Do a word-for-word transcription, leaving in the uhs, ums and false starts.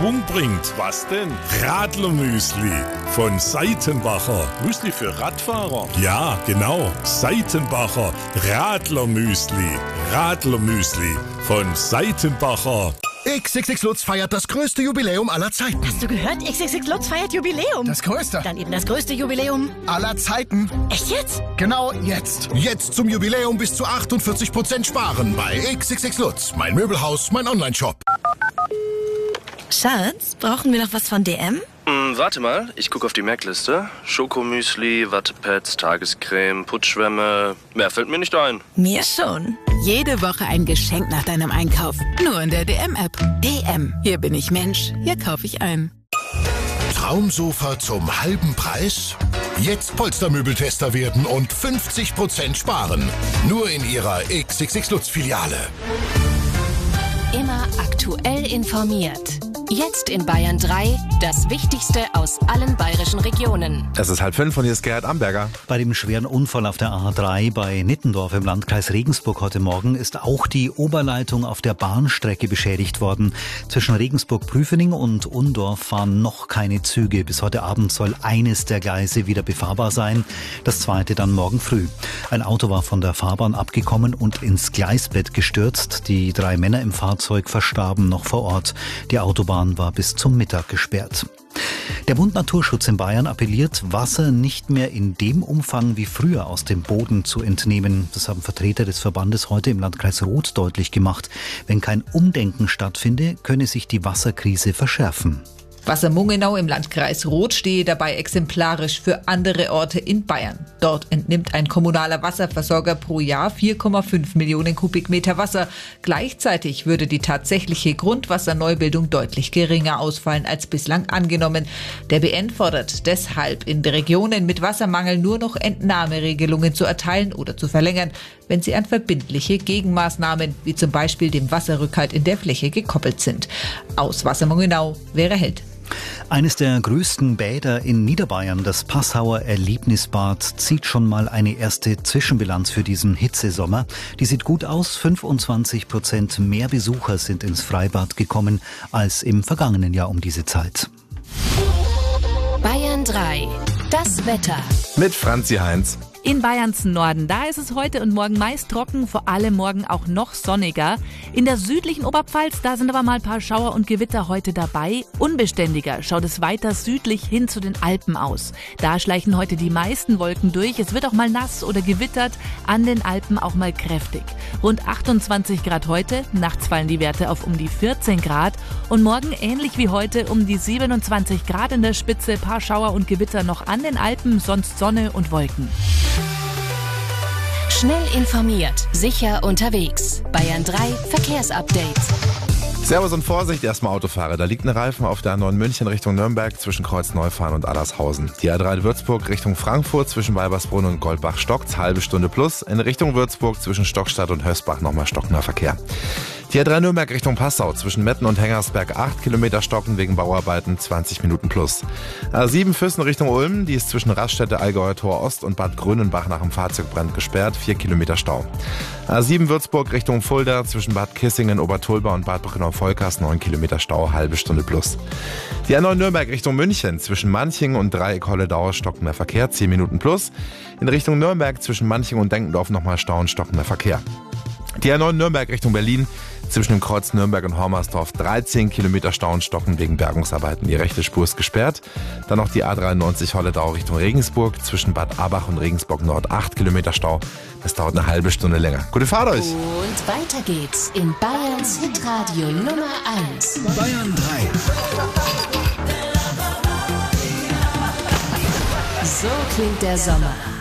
Schwung bringt. Was denn? Radlermüsli von Seitenbacher. Müsli für Radfahrer? Ja, genau. Seitenbacher Radlermüsli. Radlermüsli von Seitenbacher. X X X Lutz feiert das größte Jubiläum aller Zeiten. Hast du gehört? X X X Lutz feiert Jubiläum. Das größte? Dann eben das größte Jubiläum aller Zeiten. Echt jetzt? Genau jetzt. Jetzt zum Jubiläum bis zu achtundvierzig Prozent sparen bei X X X Lutz. Mein Möbelhaus, mein Onlineshop. Schatz, brauchen wir noch was von D M? Hm, warte mal, ich gucke auf die Merkliste. Schokomüsli, Wattepads, Tagescreme, Putschwämme. Mehr fällt mir nicht ein. Mir schon. Jede Woche ein Geschenk nach deinem Einkauf. Nur in der D M-App. D M. Hier bin ich Mensch. Hier kaufe ich ein. Traumsofa zum halben Preis? Jetzt Polstermöbeltester werden und fünfzig Prozent sparen. Nur in Ihrer X X X Lutz Filiale. Immer aktuell informiert. Jetzt in Bayern drei, das Wichtigste aus allen bayerischen Regionen. Es ist halb fünf und hier ist Gerhard Amberger. Bei dem schweren Unfall auf der A drei bei Nittendorf im Landkreis Regensburg heute Morgen ist auch die Oberleitung auf der Bahnstrecke beschädigt worden. Zwischen Regensburg-Prüfening und Undorf fahren noch keine Züge. Bis heute Abend soll eines der Gleise wieder befahrbar sein, das zweite dann morgen früh. Ein Auto war von der Fahrbahn abgekommen und ins Gleisbett gestürzt. Die drei Männer im Fahrzeug verstarben noch vor Ort. Die Autobahn war bis zum Mittag gesperrt. Der Bund Naturschutz in Bayern appelliert, Wasser nicht mehr in dem Umfang wie früher aus dem Boden zu entnehmen. Das haben Vertreter des Verbandes heute im Landkreis Roth deutlich gemacht. Wenn kein Umdenken stattfinde, könne sich die Wasserkrise verschärfen. Wassermungenau im Landkreis Roth stehe dabei exemplarisch für andere Orte in Bayern. Dort entnimmt ein kommunaler Wasserversorger pro Jahr vier Komma fünf Millionen Kubikmeter Wasser. Gleichzeitig würde die tatsächliche Grundwasserneubildung deutlich geringer ausfallen als bislang angenommen. Der B N fordert deshalb, in Regionen mit Wassermangel nur noch Entnahmeregelungen zu erteilen oder zu verlängern, wenn sie an verbindliche Gegenmaßnahmen, wie zum Beispiel dem Wasserrückhalt in der Fläche, gekoppelt sind. Aus Wassermungenau, Vera Held. Eines der größten Bäder in Niederbayern, das Passauer Erlebnisbad, zieht schon mal eine erste Zwischenbilanz für diesen Hitzesommer. Die sieht gut aus. fünfundzwanzig Prozent mehr Besucher sind ins Freibad gekommen als im vergangenen Jahr um diese Zeit. Bayern drei. Das Wetter. Mit Franzi Heinz. In Bayerns Norden, da ist es heute und morgen meist trocken, vor allem morgen auch noch sonniger. In der südlichen Oberpfalz, da sind aber mal ein paar Schauer und Gewitter heute dabei. Unbeständiger schaut es weiter südlich hin zu den Alpen aus. Da schleichen heute die meisten Wolken durch. Es wird auch mal nass oder gewittert, an den Alpen auch mal kräftig. Rund achtundzwanzig Grad heute, nachts fallen die Werte auf um die vierzehn Grad. Und morgen ähnlich wie heute um die siebenundzwanzig Grad in der Spitze, paar Schauer und Gewitter noch an den Alpen, sonst Sonne und Wolken. Schnell informiert, sicher unterwegs. Bayern drei Verkehrsupdate. Servus und Vorsicht, erstmal Autofahrer. Da liegt ein Reifen auf der A neun München Richtung Nürnberg zwischen Kreuz-Neufahren und Allershausen. Die A drei Würzburg Richtung Frankfurt zwischen Weibersbrunn und Goldbach stockt, halbe Stunde plus. In Richtung Würzburg zwischen Stockstadt und Hösbach nochmal stockender Verkehr. Die A drei Nürnberg Richtung Passau zwischen Metten und Hengersberg acht Kilometer stocken wegen Bauarbeiten, zwanzig Minuten plus. A sieben Füssen Richtung Ulm, die ist zwischen Raststätte Allgäuer Tor Ost und Bad Grönenbach nach dem Fahrzeugbrand gesperrt, vier Kilometer Stau. A sieben Würzburg Richtung Fulda zwischen Bad Kissingen, Obertulba und Bad Brückenau-Volkers, neun Kilometer Stau, halbe Stunde plus. Die A neun Nürnberg Richtung München zwischen Manching und Dreieck Holledau stockender Verkehr, zehn Minuten plus. In Richtung Nürnberg zwischen Manching und Denkendorf nochmal Stau und stockender Verkehr. Die A neun Nürnberg Richtung Berlin zwischen dem Kreuz Nürnberg und Hormersdorf dreizehn Kilometer Stau und Stocken wegen Bergungsarbeiten. Die rechte Spur ist gesperrt. Dann noch die A dreiundneunzig Holledau Richtung Regensburg zwischen Bad Abach und Regensburg Nord acht Kilometer Stau. Das dauert eine halbe Stunde länger. Gute Fahrt euch! Und weiter geht's in Bayerns Hitradio Nummer eins. Bayern drei. So klingt der Sommer.